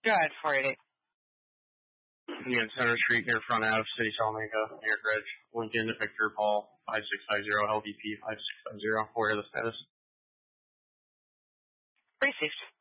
Go ahead, 488. Again, Center Street near Front Ave, City Salamanca, near Bridge. Lincoln, Victor, Paul, 5650, LVP 5650. Where are the status? Received.